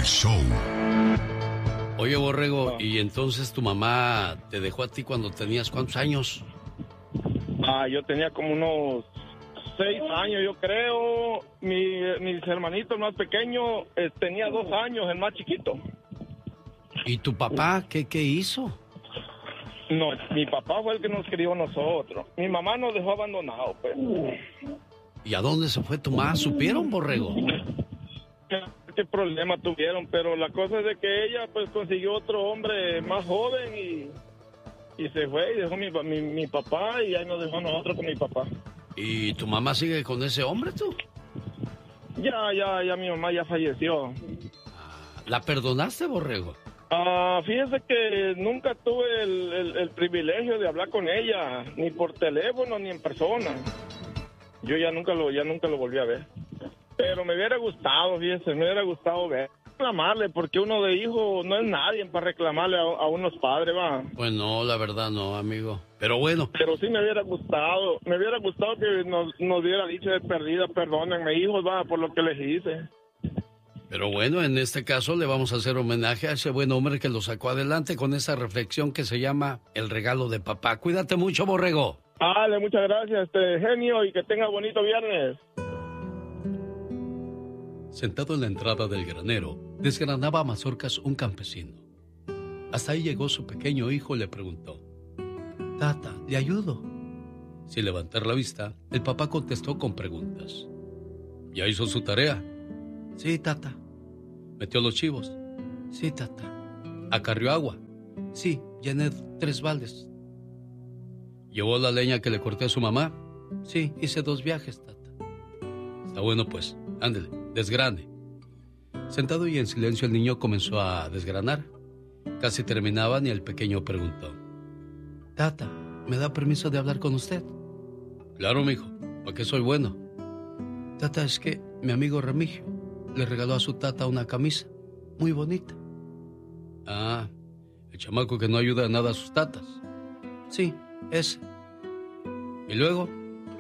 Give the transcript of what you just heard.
show. Oye, Borrego, ¿y entonces tu mamá te dejó a ti cuando tenías cuántos años? Yo tenía como unos 6 años, yo creo. Mis hermanitos más pequeños tenía 2 años, el más chiquito. ¿Y tu papá qué hizo? No, mi papá fue el que nos crió a nosotros. Mi mamá nos dejó abandonados, pues. ¿Y a dónde se fue tu mamá? ¿Supieron, Borrego? ¿Qué problema tuvieron? Pero la cosa es de que ella pues consiguió otro hombre más joven y se fue y dejó mi papá y ahí nos dejó a nosotros con mi papá. ¿Y tu mamá sigue con ese hombre, tú? Ya mi mamá ya falleció. ¿La perdonaste, Borrego? Fíjese que nunca tuve el privilegio de hablar con ella, ni por teléfono ni en persona. Yo ya nunca lo volví a ver. Pero me hubiera gustado, fíjese, me hubiera gustado ver. Reclamarle, porque uno de hijo no es nadie para reclamarle a unos padres, va. Pues no, la verdad no, amigo. Pero bueno. Pero sí me hubiera gustado que nos hubiera dicho de perdida, perdónenme, hijos, va, por lo que les hice. Pero bueno, en este caso le vamos a hacer homenaje a ese buen hombre que lo sacó adelante con esa reflexión que se llama El regalo de papá. Cuídate mucho, Borrego. Dale, muchas gracias, genio, y que tenga bonito viernes. Sentado en la entrada del granero, desgranaba mazorcas un campesino. Hasta ahí llegó su pequeño hijo y le preguntó: Tata, ¿le ayudo? Sin levantar la vista, el papá contestó con preguntas. ¿Ya hizo su tarea? Sí, tata. ¿Metió los chivos? Sí, tata. ¿Acarrió agua? Sí, llené 3 baldes. ¿Llevó la leña que le corté a su mamá? Sí, hice 2 viajes, tata. Está bueno pues, ándele, desgrane. Sentado y en silencio el niño comenzó a desgranar. Casi terminaban y el pequeño preguntó: Tata, ¿me da permiso de hablar con usted? Claro, mijo, ¿para qué soy bueno? Tata, es que mi amigo Remigio le regaló a su tata una camisa muy bonita. Ah, el chamaco que no ayuda a nada a sus tatas. Sí, ese. ¿Y luego?